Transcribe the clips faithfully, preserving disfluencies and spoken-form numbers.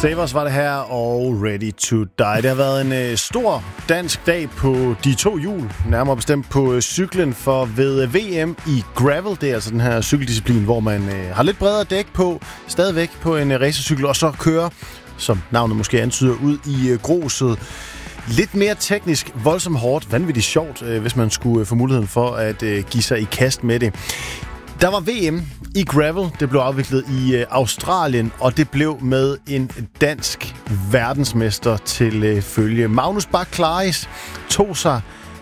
Savers var det her, og Ready to Die. Det har været en øh, stor dansk dag på de to hjul, nærmere bestemt på øh, cyklen, for ved V M i gravel, det er altså den her cykeldisciplin, hvor man øh, har lidt bredere dæk på, stadigvæk på en øh, racercykel, og så kører, som navnet måske antyder, ud i øh, gruset. Lidt mere teknisk, voldsomt hårdt, vanvittigt sjovt, øh, hvis man skulle øh, få muligheden for at øh, give sig i kast med det. Der var V M i gravel. Det blev afviklet i øh, Australien, og det blev med en dansk verdensmester til øh, følge. Magnus Bach Claris tog sig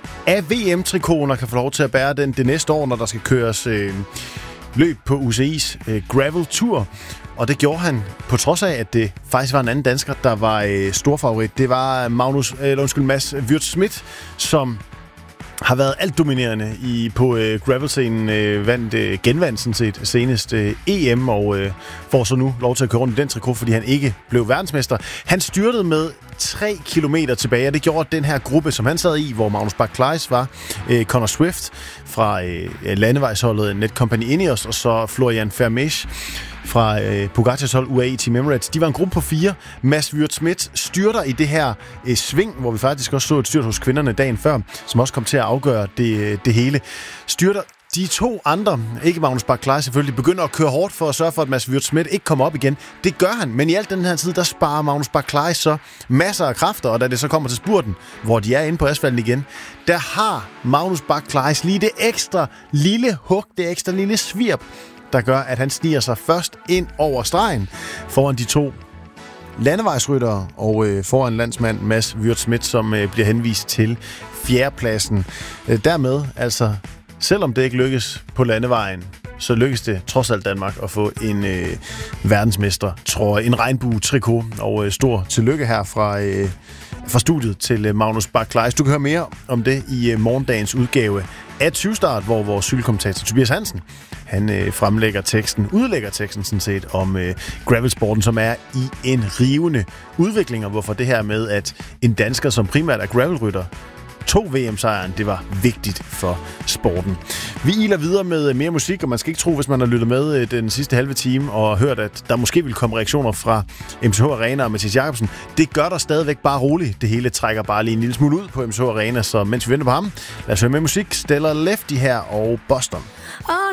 af V M-trikoten og kan få lov til at bære den det næste år, når der skal køres øh, løb på U C I's øh, gravel tour. Og det gjorde han, på trods af, at det faktisk var en anden dansker, der var øh, storfavorit. Det var Magnus, øh, undskyld, Mads Wirtz-Smith, som har været alt dominerende i, på øh, gravel-scenen, øh, vandt, øh, genvandt sådan set senest øh, E M, og øh, får så nu lov til at køre rundt i den trikot, fordi han ikke blev verdensmester. Han styrtede med tre kilometer tilbage, og det gjorde den her gruppe, som han sad i, hvor Magnus Bach Claris var, øh, Connor Swift fra øh, landevejsholdet Netcompany Ineos, og så Florian Vermeersch fra øh, Pogačars hold U A E Team Emirates. De var en gruppe på fire. Mads Wirtz-Smith styrter i det her øh, sving, hvor vi faktisk også så et styrt hos kvinderne dagen før, som også kom til at afgøre det, det hele. Styrter de to andre, ikke Magnus Bach Claris selvfølgelig, begynder at køre hårdt for at sørge for, at Mads Wirtz-Smith ikke kommer op igen. Det gør han, men i alt den her tid, der sparer Magnus Bach Claris så masser af kræfter, og da det så kommer til spurten, hvor de er inde på asfalten igen, der har Magnus Bach Claris lige det ekstra lille hug, det ekstra lille svirp, der gør, at han sniger sig først ind over stregen foran de to landevejsryttere og øh, foran landsmand Mads Wirtz-Smith, som øh, bliver henvist til fjerdepladsen. Øh, dermed, altså, selvom det ikke lykkes på landevejen, så lykkes det trods alt Danmark at få en øh, verdensmester, tror jeg, en regnbue-trikot, og øh, stor tillykke her fra, øh, fra studiet til øh, Magnus Bach Claris. Du kan høre mere om det i øh, morgendagens udgave af tyve Start, hvor vores cykelkommentator Tobias Hansen, han øh, fremlægger teksten, udlægger teksten sådan set om øh, gravelsporten, som er i en rivende udvikling, og hvorfor det her med, at en dansker, som primært er gravelrytter, tog V M-sejren, det var vigtigt for sporten. Vi iler videre med mere musik, og man skal ikke tro, hvis man har lyttet med den sidste halve time og hørt, at der måske vil komme reaktioner fra M C H Arena og Mathias Jacobsen. Det gør der stadigvæk bare roligt. Det hele trækker bare lige en lille smule ud på M C H Arena, så mens vi venter på ham, lad os høre med musik. Stellar Lefty her og Boston.